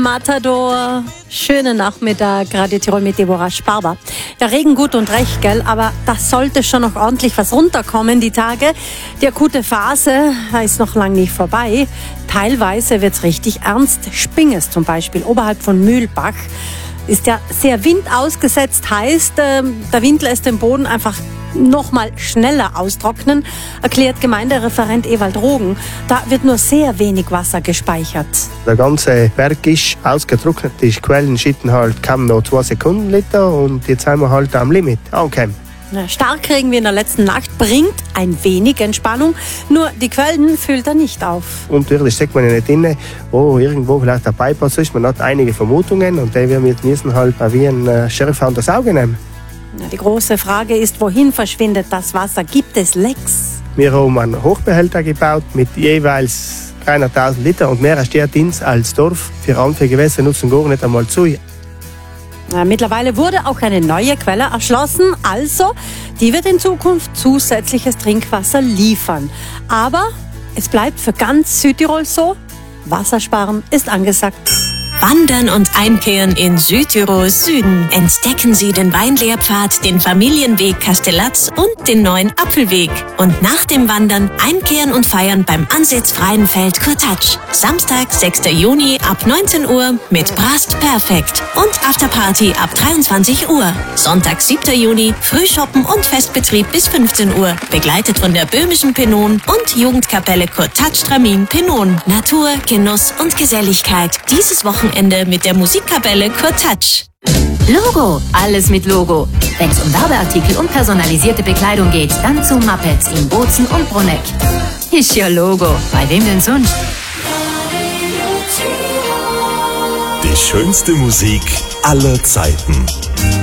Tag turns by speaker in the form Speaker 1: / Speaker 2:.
Speaker 1: Matador. Schönen Nachmittag, Radio Tirol mit Deborah Sparber. Ja, Regen gut und recht, gell? Aber das sollte schon noch ordentlich was runterkommen, die Tage. Die akute Phase ist noch lang nicht vorbei. Teilweise wird's richtig ernst. Spinges zum Beispiel, oberhalb von Mühlbach, ist ja sehr windausgesetzt, heißt, der Wind lässt den Boden einfach noch mal schneller austrocknen, erklärt Gemeindereferent Ewald Rogen. Da wird nur sehr wenig Wasser gespeichert.
Speaker 2: Der ganze Berg ist ausgetrocknet. Die Quellen schütten halt kaum noch 2 Sekunden Liter und jetzt sind wir halt am Limit angekommen.
Speaker 1: Starkregen wie in der letzten Nacht bringt ein wenig Entspannung, nur die Quellen füllt er nicht auf.
Speaker 2: Natürlich steckt man ja nicht drin, wo irgendwo vielleicht ein Bypass ist. Man hat einige Vermutungen und die wir müssen halt wie ein Sheriff unter das Auge nehmen.
Speaker 1: Die große Frage ist, wohin verschwindet das Wasser? Gibt es Lecks?
Speaker 2: Wir haben einen Hochbehälter gebaut mit jeweils 300.000 Liter und mehr steht uns als Dorf. Für andere Gewässer nutzen gar nicht einmal zu.
Speaker 1: Mittlerweile wurde auch eine neue Quelle erschlossen, also die wird in Zukunft zusätzliches Trinkwasser liefern. Aber es bleibt für ganz Südtirol so, Wassersparen ist angesagt.
Speaker 3: Wandern und Einkehren in Südtirols Süden. Entdecken Sie den Weinlehrpfad, den Familienweg Kastellatz und den neuen Apfelweg. Und nach dem Wandern einkehren und feiern beim ansitzfreien Feld Kurtatsch. Samstag, 6. Juni ab 19 Uhr mit Brast Perfekt und Afterparty ab 23 Uhr. Sonntag, 7. Juni, Frühshoppen und Festbetrieb bis 15 Uhr. Begleitet von der böhmischen Penon und Jugendkapelle Kurtatsch-Tramin Penon. Natur, Genuss und Geselligkeit. Dieses Wochenende mit der Musikkapelle Kurtatsch.
Speaker 4: Logo, alles mit Logo. Wenn es um Werbeartikel und personalisierte Bekleidung geht, dann zu Muppets in Bozen und Bruneck. Ist ja Logo, bei wem denn sonst?
Speaker 5: Die schönste Musik aller Zeiten.